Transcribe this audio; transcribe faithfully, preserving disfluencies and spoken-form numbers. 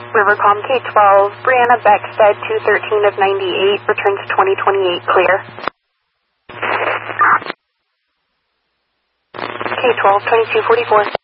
Rivercom K twelve, Brianna Beckstead, two thirteen of ninety-eight, returns twenty twenty-eight, clear. K twelve, twenty-two forty-four.